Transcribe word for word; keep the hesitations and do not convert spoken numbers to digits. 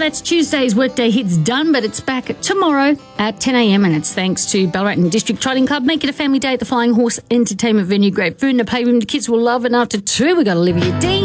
that's Tuesday's Workday Hits done, but it's back tomorrow at ten a.m. and it's thanks to Ballarat District Trotting Club. Make it a family day at the Flying Horse Entertainment Venue. Great food in a playroom the kids will love. And after two, we've got Olivia Dean.